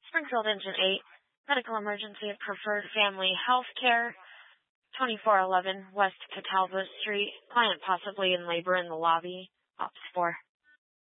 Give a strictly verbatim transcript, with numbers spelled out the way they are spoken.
Springfield Engine eight, medical emergency at Preferred Family Healthcare, twenty-four eleven West Catalba Street. Client possibly in labor in the lobby. Ops four.